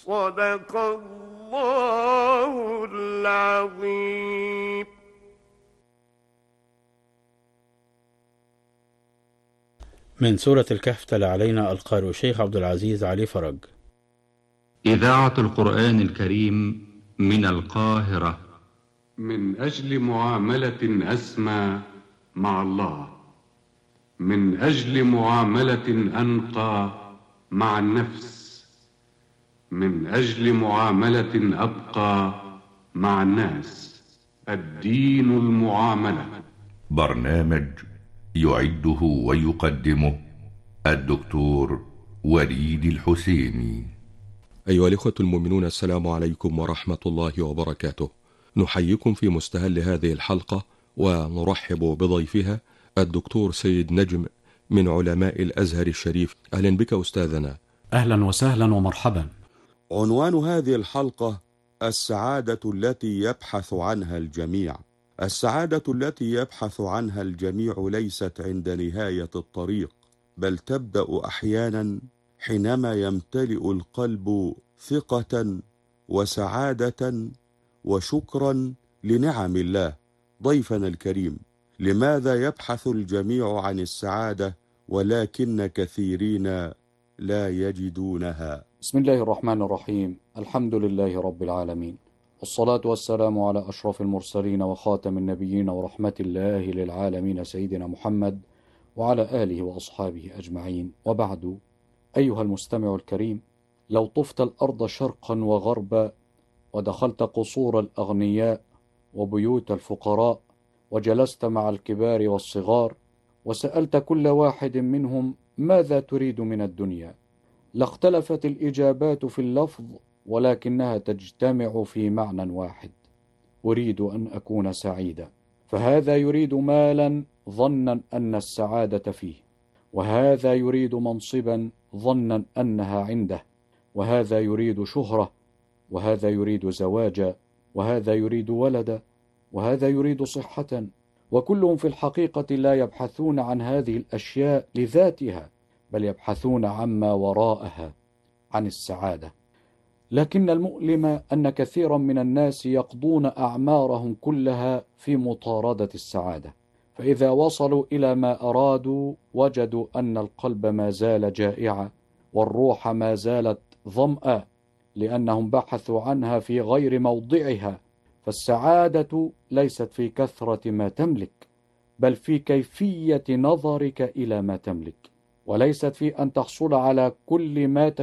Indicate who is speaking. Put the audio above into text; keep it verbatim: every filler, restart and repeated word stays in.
Speaker 1: صدق الله العظيم.
Speaker 2: من سورة الكهف تلا علينا القارئ الشيخ عبد العزيز علي فرج.
Speaker 3: إذاعة القرآن الكريم من القاهرة.
Speaker 4: من أجل معاملة أسمى مع الله، من أجل معاملة أنقى مع النفس، من أجل معاملة أبقى مع الناس. الدين المعاملة.
Speaker 5: برنامج يعده ويقدمه الدكتور وليد الحسيني.
Speaker 6: أيها الإخوة المؤمنون، السلام عليكم ورحمة الله وبركاته. نحييكم في مستهل هذه الحلقة ونرحب بضيفها الدكتور سيد نجم من علماء الأزهر الشريف. أهلا بك أستاذنا.
Speaker 7: أهلا وسهلا ومرحبا.
Speaker 6: عنوان هذه الحلقة: السعادة التي يبحث عنها الجميع. السعادة التي يبحث عنها الجميع ليست عند نهاية الطريق، بل تبدأ أحيانا حينما يمتلئ القلب ثقة وسعادة وشكرا لنعم الله. ضيفنا الكريم، لماذا يبحث الجميع عن السعادة ولكن كثيرين لا يجدونها؟
Speaker 8: بسم الله الرحمن الرحيم. الحمد لله رب العالمين، والصلاة والسلام على أشرف المرسلين وخاتم النبيين ورحمة الله للعالمين سيدنا محمد وعلى آله وأصحابه أجمعين، وبعد. أيها المستمع الكريم، لو طفت الأرض شرقا وغربا ودخلت قصور الأغنياء وبيوت الفقراء وجلست مع الكبار والصغار وسألت كل واحد منهم ماذا تريد من الدنيا، لاختلفت الإجابات في اللفظ، ولكنها تجتمع في معنى واحد: أريد أن أكون سعيدا. فهذا يريد مالا ظنا أن السعادة فيه، وهذا يريد منصبا ظنا أنها عنده، وهذا يريد شهرة، وهذا يريد زواجا، وهذا يريد ولدا، وهذا يريد صحة. وكلهم في الحقيقة لا يبحثون عن هذه الأشياء لذاتها، بل يبحثون عما وراءها، عن السعادة. لكن المؤلم أن كثيرا من الناس يقضون أعمارهم كلها في مطاردة السعادة، فإذا وصلوا إلى ما أرادوا وجدوا أن القلب ما زال جائعا والروح ما زالت ظمأ، لأنهم بحثوا عنها في غير موضعها. فالسعادة ليست في كثرة ما تملك، بل في كيفية نظرك إلى ما تملك، وليست في أن تحصل على كل ما